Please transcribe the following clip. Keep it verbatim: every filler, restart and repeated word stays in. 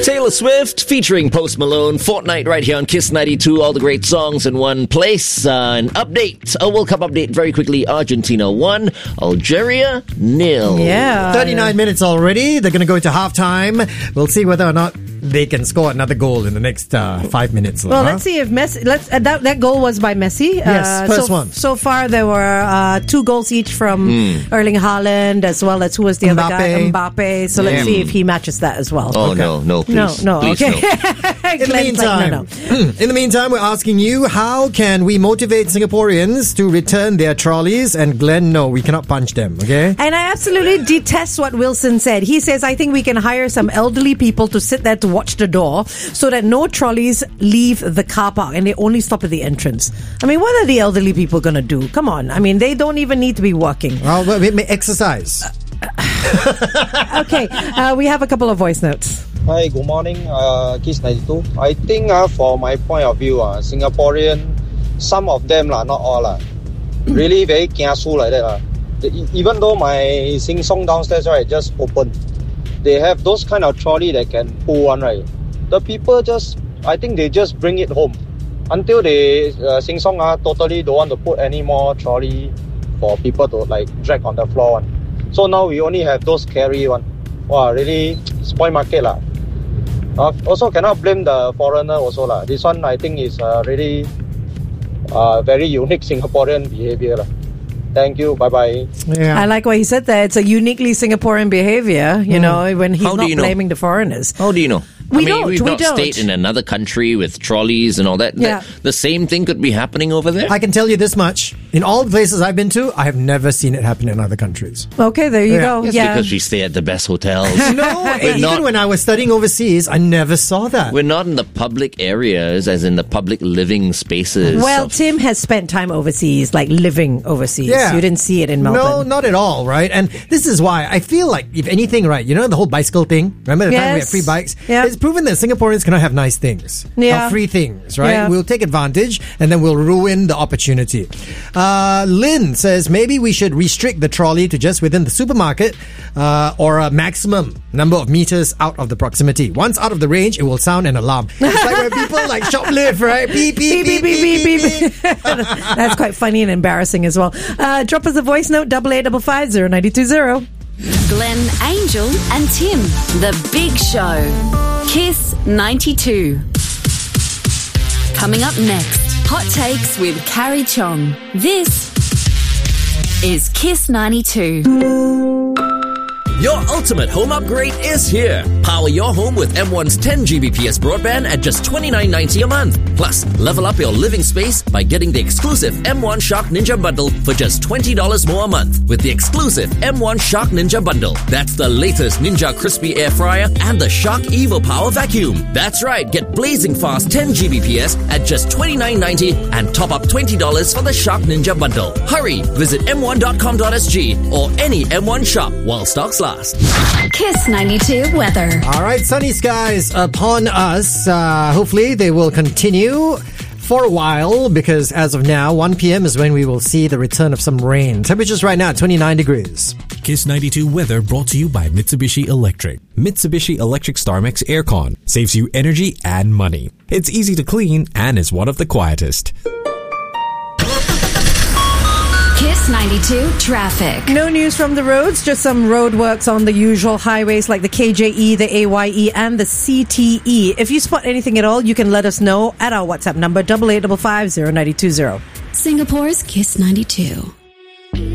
Taylor Swift featuring Post Malone, Fortnite right here on Kiss ninety-two. All the great songs in one place. Uh, an update, a World Cup update very quickly. Argentina one, Algeria nil. Yeah. thirty-nine minutes already. They're going to go to halftime. We'll see whether or not they can score another goal in the next uh, five minutes. Well, huh? let's see if Messi. Let's uh, that that goal was by Messi. Yes, uh, first so, one. So far, there were uh, two goals each from Mm. Erling Haaland, as well as who was the other guy, Mbappe. Mbappe. So let's Yeah. see if he matches that as well. Oh, Okay. no, no, please. No, no, Please, okay. no. In the Glenn's like, meantime, no, no. in the meantime, we're asking you, how can we motivate Singaporeans to return their trolleys? And Glenn, no, we cannot punch them, okay? And I absolutely detest what Wilson said. He says, I think we can hire some elderly people to sit there to watch the door so that no trolleys leave the car park and they only stop at the entrance. I mean, what are the elderly people going to do? Come on. I mean, they don't even need to be working. Well, we may exercise. Okay, uh, we have a couple of voice notes. Hi, good morning, uh, Kiss ninety-two. I think uh, for my point of view, uh, Singaporean, some of them, lah, not all, lah, really very kiasu like that. lah. The, even though my Sing Song downstairs, right, just open, they have those kind of trolley that can pull one, right? The people just, I think they just bring it home. Until they, uh, Sing Song uh, totally don't want to put any more trolley for people to like drag on the floor one. So now we only have those carry one. Wow, really spoil market lah. Uh, also cannot blame the foreigner also lah. This one I think is uh, really uh, very unique Singaporean behavior lah. Thank you. Bye bye. Yeah. I like what he said there. It's a uniquely Singaporean behavior, you know, when he's How do not you know? blaming the foreigners. How do you know? We I mean, don't, we've we not don't. stayed in another country with trolleys and all that. Yeah. The, the same thing could be happening over there. I can tell you this much. In all the places I've been to, I have never seen it happen in other countries. Okay, there you Yeah. go. Yes, yeah. because we stay at the best hotels. No, We're even not- when I was studying overseas, I never saw that. We're not in the public areas, as in the public living spaces. Well, of- Tim has spent time overseas, like living overseas. Yeah. You didn't see it in Melbourne. No, not at all, right? And this is why I feel like, if anything, right, you know the whole bicycle thing? Remember the time we had Yes. free bikes? Yeah. It's proven that Singaporeans cannot have nice things. Yeah. Or free things, right? Yeah. We'll take advantage and then we'll ruin the opportunity. Uh, Lynn says maybe we should restrict the trolley to just within the supermarket uh, or a maximum number of meters out of the proximity. Once out of the range, it will sound an alarm. It's like when people like shoplift, right? Beep, beep, beep, beep, beep, beep, beep. That's quite funny and embarrassing as well. Uh, drop us a voice note, double eight double five zero ninety two zero. Glenn, Angel, and Tim. The Big Show. Kiss ninety-two. Coming up next, Hot Takes with Carrie Chong. This is Kiss ninety-two. Your ultimate home upgrade is here. Power your home with M one's ten G B P S broadband at just twenty-nine ninety a month. Plus, level up your living space by getting the exclusive M one Shark Ninja Bundle for just twenty dollars more a month with the exclusive M one Shark Ninja Bundle. That's the latest Ninja Crispy Air Fryer and the Shark Evo Power Vacuum. That's right, get blazing fast ten G B P S at just twenty-nine ninety and top up twenty dollars for the Shark Ninja Bundle. Hurry, visit m one dot com dot s g or any M one shop while stocks last. Kiss ninety-two weather. All right, sunny skies upon us. Uh, hopefully they will continue for a while because as of now, one p.m. is when we will see the return of some rain. Temperatures right now at twenty-nine degrees. Kiss ninety-two weather brought to you by Mitsubishi Electric. Mitsubishi Electric StarMix Aircon saves you energy and money. It's easy to clean and is one of the quietest. Kiss ninety-two traffic. No news from the roads, just some road works on the usual highways like the K J E, the A Y E, and the C T E. If you spot anything at all, you can let us know at our WhatsApp number, double eight double five zero ninety two zero. Singapore's Kiss ninety-two.